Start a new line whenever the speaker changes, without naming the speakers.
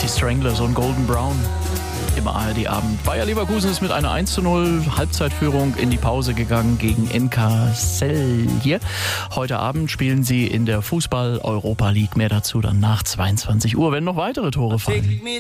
Die Stranglers und Golden Brown im ARD-Abend. Bayer Leverkusen ist mit einer 1:0 Halbzeitführung in die Pause gegangen gegen NK Celje. Heute Abend spielen sie in der Fußball-Europa League. Mehr dazu dann nach 22 Uhr, wenn noch weitere Tore fallen.